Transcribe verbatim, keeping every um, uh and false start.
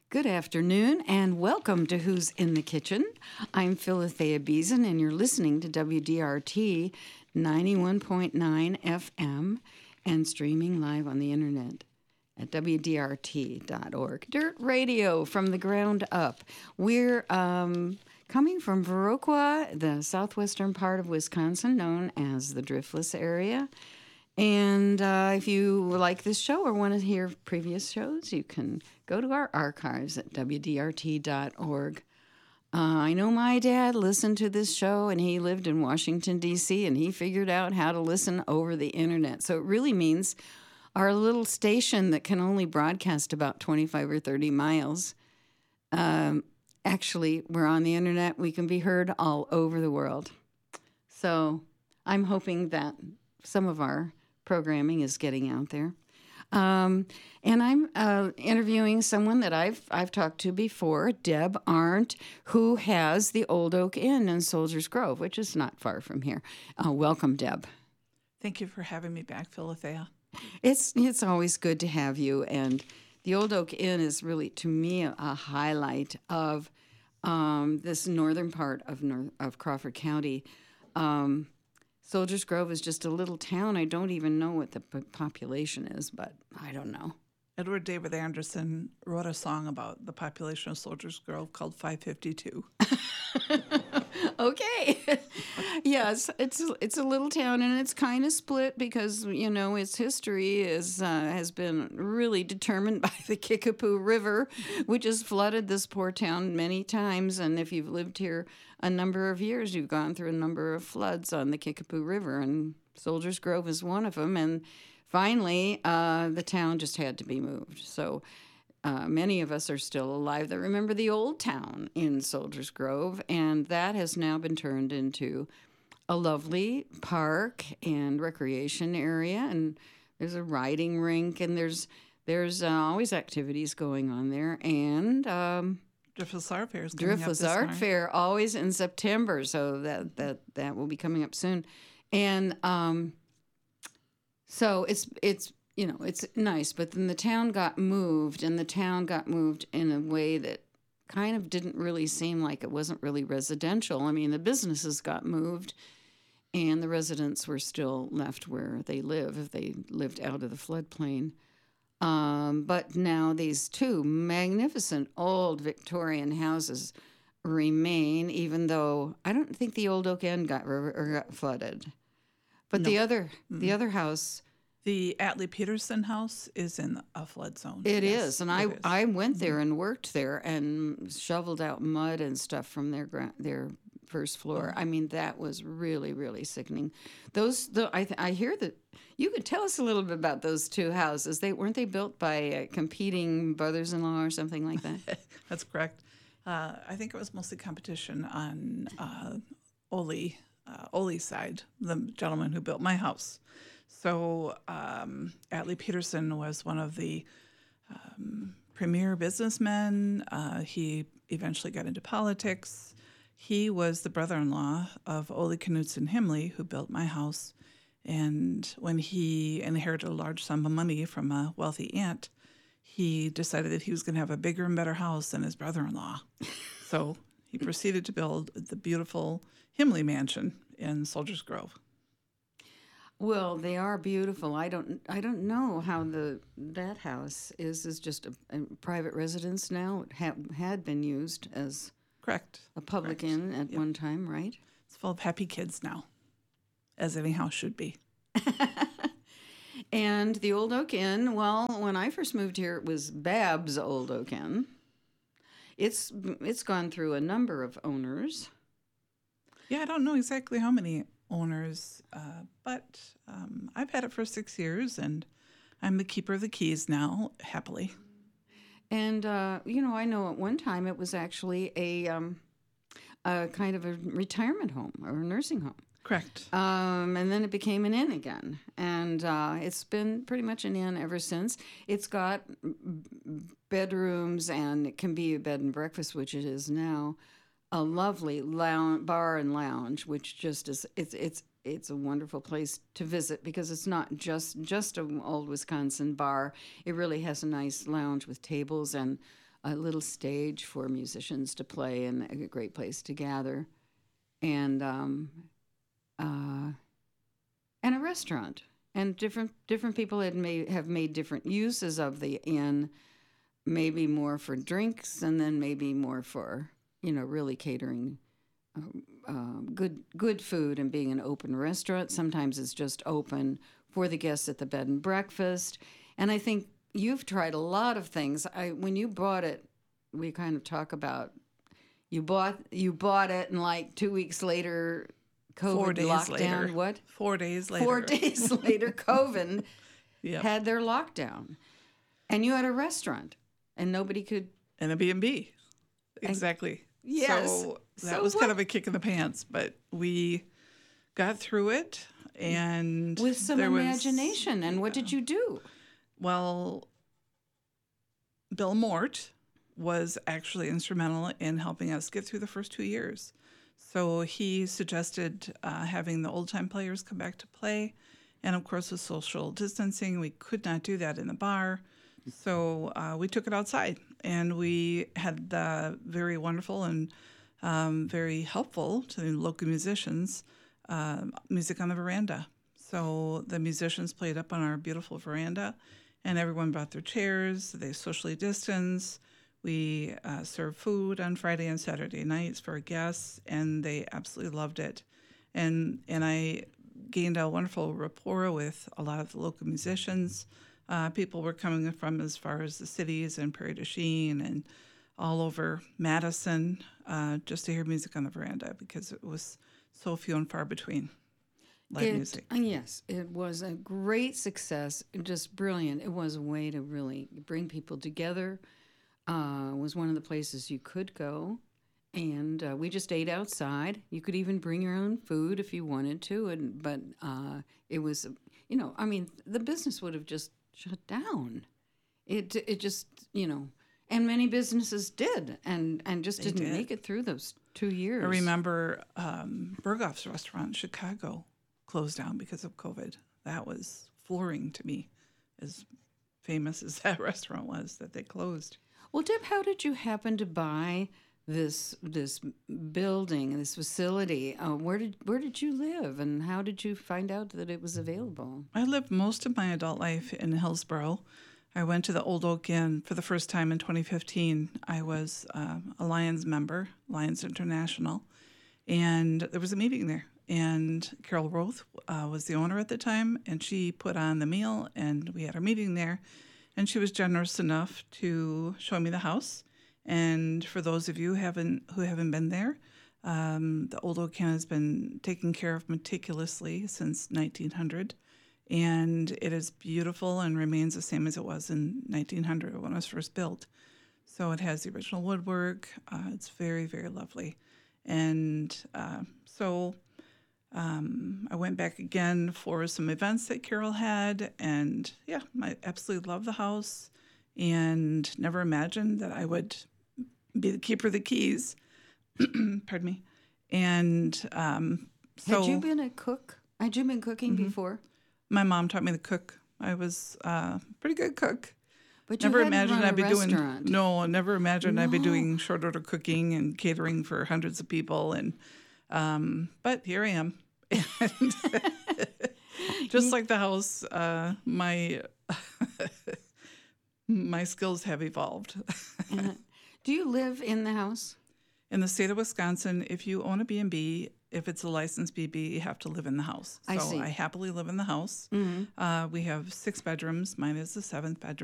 Good afternoon and welcome to Who's in the Kitchen. I'm Philothea Beeson and you're listening to W D R T ninety-one point nine F M and streaming live on the internet at W D R T dot org. Dirt Radio from the ground up. We're um, coming from Viroqua, the southwestern part of Wisconsin known as the Driftless area. And uh, if you like this show or want to hear previous shows, you can go to our archives at W D R T dot org. Uh, I know my dad listened to this show, and he lived in Washington, D C, and he figured out how to listen over the internet. So it really means our little station that can only broadcast about twenty-five or thirty miles, um, actually, we're on the internet. We can be heard all over the world. So I'm hoping that some of our programming is getting out there. Um, and I'm uh, interviewing someone that I've I've talked to before, Deb Arndt, who has the Old Oak Inn in Soldiers Grove, which is not far from here. Uh, welcome, Deb. Thank you for having me back, Philothea. It's it's always good to have you. And the Old Oak Inn is really, to me, a, a highlight of um, this northern part of North, of Crawford County. Um, Soldiers Grove is just a little town. I don't even know what the p- population is, but I don't know. Edward David Anderson wrote a song about the population of Soldiers Grove called five fifty-two. Okay. Yes, it's it's a little town, and it's kind of split because, you know, its history is uh, has been really determined by the Kickapoo River, which has flooded this poor town many times. And if you've lived here a number of years, you've gone through a number of floods on the Kickapoo River, and Soldiers Grove is one of them. And finally, uh, the town just had to be moved. So uh, many of us are still alive that remember the old town in Soldiers Grove, and that has now been turned into a lovely park and recreation area. And there's a riding rink, and there's there's uh, always activities going on there. And um, Driftless Art Fair is coming up Driftless this Art summer. Fair, always in September, so that that that will be coming up soon. And um, so it's it's you know it's nice, but then the town got moved, and the town got moved in a way that kind of didn't really seem like it wasn't really residential. I mean, the businesses got moved, and the residents were still left where they live if they lived out of the floodplain. Um, but now these two magnificent old Victorian houses remain, even though I don't think the Old Oak Inn got or got flooded. But No. the other Mm-mm. the other house, The Atlee Peterson house is in a flood zone. it Yes, is, and I it is. I went there and worked there and shoveled out mud and stuff from their gra- their first floor. I mean, that was really really sickening. Those the I th- I hear that you could tell us a little bit about those two houses. They weren't they built by uh, competing brothers-in-law or something like that? That's correct. Uh, I think it was mostly competition on uh, Ole, uh, Ole's side, the gentleman who built my house. So um, Atlee Peterson was one of the um, premier businessmen. Uh, he eventually got into politics. He was the brother-in-law of Ole Knutson Himley, who built my house. And when he inherited a large sum of money from a wealthy aunt, he decided that he was going to have a bigger and better house than his brother-in-law. So he proceeded to build the beautiful Himley Mansion in Soldiers Grove. Well, they are beautiful. I don't I don't know how the that house is is just a, a private residence now. It ha- had been used as Correct. a public Correct. inn at Yep. one time, right? It's full of happy kids now, as any house should be. And the Old Oak Inn, well, when I first moved here, it was Bab's Old Oak Inn. It's it's gone through a number of owners. Yeah, I don't know exactly how many owners, uh, but um, I've had it for six years, and I'm the keeper of the keys now, happily. And, uh, you know, I know at one time it was actually a, um, a kind of a retirement home or a nursing home. Correct. Um, and then it became an inn again. And uh, it's been pretty much an inn ever since. It's got bedrooms, and it can be a bed and breakfast, which it is now. A lovely lounge, bar and lounge, which just is, it's, it's, it's a wonderful place to visit because it's not just just an old Wisconsin bar. It really has a nice lounge with tables and a little stage for musicians to play and a great place to gather, and um, uh, and a restaurant. And different different people had made have made different uses of the inn, maybe more for drinks, and then maybe more for you know really catering um, uh, good good food and being an open restaurant. Sometimes it's just open for the guests at the bed and breakfast. And I think you've tried a lot of things. I when you bought it, we kind of talk about you bought you bought it, and like two weeks later, COVID Four days lockdown. later. What? Four days later. Four days later, COVID Yep. had their lockdown, and you had a restaurant, and nobody could. And a B and B. Exactly. Yes. So that So was what- kind of a kick in the pants, but we got through it, and With some there was- imagination. And what did you do? Well, Bill Mort was actually instrumental in helping us get through the first two years. So he suggested uh, having the old-time players come back to play. And, of course, with social distancing, we could not do that in the bar. So uh, we took it outside, and we had the very wonderful and um, very helpful to the local musicians, uh, music on the veranda. So the musicians played up on our beautiful veranda, and everyone brought their chairs. They socially distanced. We uh, served food on Friday and Saturday nights for our guests, and they absolutely loved it. And and I gained a wonderful rapport with a lot of the local musicians. Uh, people were coming from as far as the cities and Prairie du Chien and all over Madison uh, just to hear music on the veranda because it was so few and far between. Live It- music. Yes, it was a great success, just brilliant. It was a way to really bring people together. Uh, it was one of the places you could go, and uh, we just ate outside. You could even bring your own food if you wanted to, and but uh, it was, you know, I mean, the business would have just shut down. It it just, you know, and many businesses did, and and just They didn't did. make it through those two years. I remember um, Berghoff's restaurant in Chicago closed down because of COVID. That was flooring to me, as famous as that restaurant was, that they closed. Well, Deb, how did you happen to buy this this building, this facility? Uh, where did where did you live, and how did you find out that it was available? I lived most of my adult life in Hillsboro. I went to the Old Oak Inn for the first time in twenty fifteen. I was uh, a Lions member, Lions International, and there was a meeting there. And Carol Roth uh, was the owner at the time, and she put on the meal, and we had our meeting there. And she was generous enough to show me the house. And for those of you who haven't who haven't been there, um, the Old Oak Inn has been taken care of meticulously since nineteen hundred. And it is beautiful and remains the same as it was in nineteen hundred when it was first built. So it has the original woodwork. Uh, it's very, very lovely. And uh, so um, I went back again for some events that Carol had. And yeah, I absolutely love the house and never imagined that I would be the keeper of the keys. Pardon me. And um, so Had you been a cook? Had you been cooking before? my mom taught me to cook. I was uh, a pretty good cook. But you Never hadn't imagined run a I'd be doing restaurant. no. I never imagined I'd be No. doing short order cooking and catering for hundreds of people. And um, but here I am. And just like the house, uh, my my skills have evolved. Uh, do you live in the house? In the state of Wisconsin, if you own a B and B, if it's a licensed B and B, you have to live in the house. So I see. I happily live in the house. Uh, we have six bedrooms. Mine is the seventh bedroom.